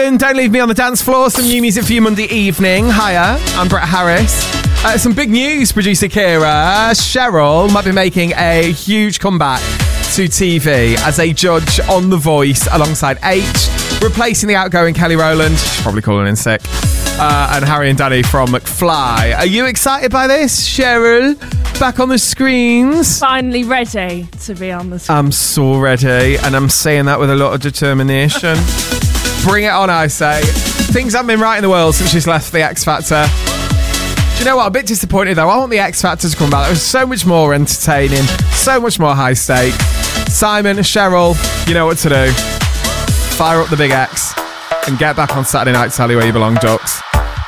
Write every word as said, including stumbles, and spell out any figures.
London, Don't Leave Me on the Dance Floor. Some new music for you Monday evening. Hiya, I'm Brett Harris. Uh, some big news, producer Kira. Cheryl might be making a huge comeback to T V as a judge on The Voice alongside H, replacing the outgoing Kelly Rowland. She's probably calling in sick. Uh, and Harry and Danny from McFly. Are you excited by this, Cheryl? Back on the screens. Finally ready to be on the screen. I'm so ready, and I'm saying that with a lot of determination. Bring it on, I say. Things haven't been right in the world since she's left the X Factor. Do you know what? I'm a bit disappointed, though. I want the X Factor to come back. It was so much more entertaining, so much more high stake. Simon, Cheryl, you know what to do. Fire up the big X and get back on Saturday night to tell you where you belong, ducks.